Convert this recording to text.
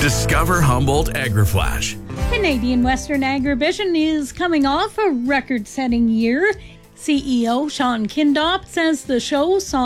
Discover Humboldt AgriFlash. Canadian Western Agrivision is coming off a record-setting year. CEO Sean Kindop says the show saw